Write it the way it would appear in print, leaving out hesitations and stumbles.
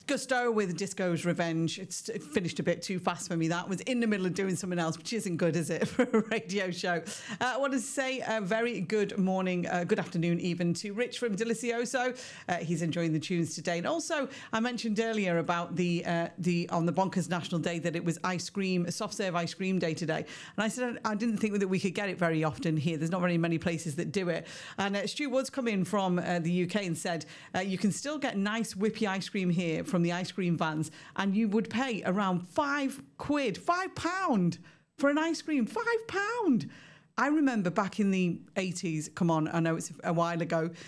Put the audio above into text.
Gusto with Disco's Revenge. It finished a bit too fast for me. That was in the middle of doing something else, which isn't good, is it, for a radio show? I want to say a very good morning, good afternoon even, to Rich from Delicioso. He's enjoying the tunes today. And also, I mentioned earlier about the on the Bonkers National Day that it was soft serve ice cream day today. And I said I didn't think that we could get it very often here. There's not very many places that do it. And Stu Wood's come in from the UK and said you can still get nice whippy ice cream here from the ice cream vans, and you would pay around £5 for an ice cream. £5. I remember back in the 80s, come on, I know it's a while ago,